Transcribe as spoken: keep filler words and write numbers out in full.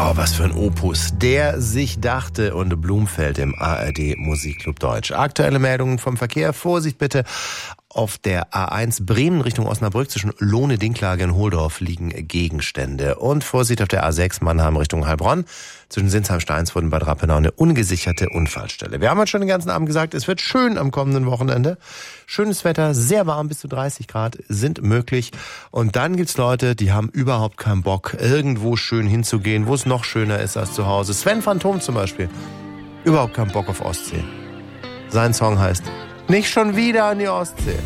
Oh, was für ein Opus, der sich dachte, und Blumfeld im A R D Musikclub Deutsch. Aktuelle Meldungen vom Verkehr. Vorsicht bitte. Auf der A eins Bremen Richtung Osnabrück zwischen Lohne, Dinklage und Holdorf liegen Gegenstände. Und Vorsicht auf der A sechs Mannheim Richtung Heilbronn zwischen Sinsheim, Steinsfurt und Bad Rappenau eine ungesicherte Unfallstelle. Wir haben heute schon den ganzen Abend gesagt, es wird schön am kommenden Wochenende. Schönes Wetter, sehr warm, bis zu dreißig Grad sind möglich. Und dann gibt's Leute, die haben überhaupt keinen Bock, irgendwo schön hinzugehen, wo es noch schöner ist als zu Hause. Sven Phantom zum Beispiel. Überhaupt keinen Bock auf Ostsee. Sein Song heißt Nicht schon wieder an die Ostsee.